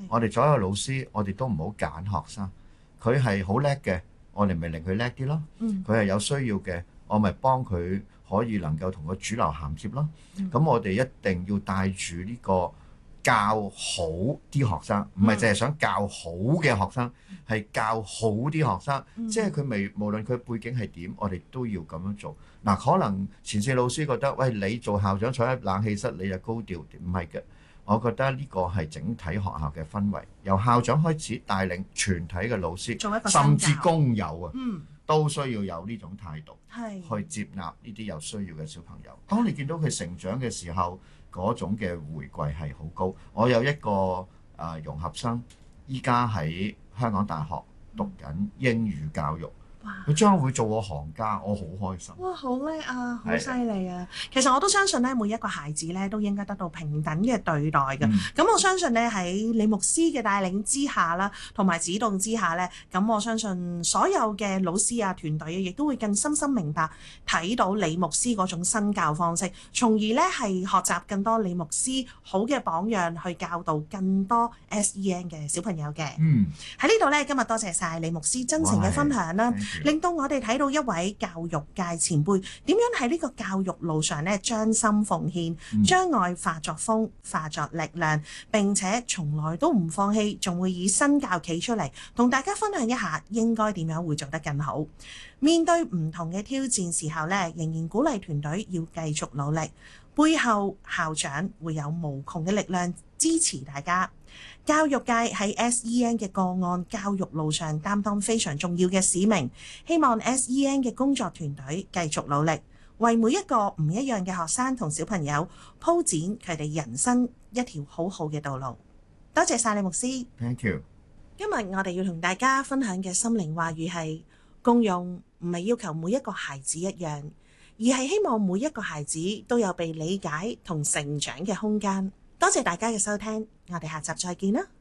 我哋所有老師，我哋都唔好揀學生，佢係好叻嘅，我哋咪令佢叻啲咯。佢係有需要嘅，我咪幫佢可以能夠同個主流銜接咯。咁我哋一定要帶住呢個教好啲學生，唔係淨係想教好嘅學生，係教好啲學生。即係佢未無論佢背景係點，我哋都要咁樣做。嗱，可能前線老師覺得，喂，你做校長坐喺冷氣室，你就高調，唔係嘅。我覺得呢個係整體學校嘅氛圍，由校長開始帶領全體嘅老師，甚至工友啊，都需要有呢種態度，去接納呢啲有需要嘅小朋友。當你見到佢成長嘅時候，嗰種嘅回饋係好高。我有一個融合生，依家喺香港大學讀緊英語教育。佢將會做我行家，我好開心。 哇，好叻啊，好犀利啊！其實我都相信咧，每一個孩子咧都應該得到平等嘅對待嘅。咁我相信咧喺李牧師嘅帶領之下啦，同埋指導之下咧，咁我相信所有嘅老師啊、團隊亦都會更深深明白睇到李牧師嗰種新教方式，從而咧係學習更多李牧師好嘅榜樣，去教導更多 SEN 嘅小朋友嘅。喺呢度咧，今日多謝晒李牧師真誠嘅分享啦。令到我哋睇到一位教育界前輩點樣喺呢個教育路上咧將心奉獻，將愛化作風，化作力量，並且從來都唔放棄，仲會以身教企出嚟，同大家分享一下應該點樣會做得更好。面對唔同嘅挑戰時候咧，仍然鼓勵團隊要繼續努力，背後校長會有無窮嘅力量支持大家。教育界喺 SEN 嘅個案教育路上擔當非常重要嘅使命，希望 SEN 嘅工作團隊繼續努力，為每一個唔一樣嘅學生同小朋友鋪展佢哋人生一條好好嘅道路。多謝晒李牧師。 Thank you。 今日我哋要同大家分享嘅心靈話語係共融，唔係要求每一個孩子一樣，而係希望每一個孩子都有被理解同成長嘅空間。多謝大家嘅收聽，我哋下集再見啦。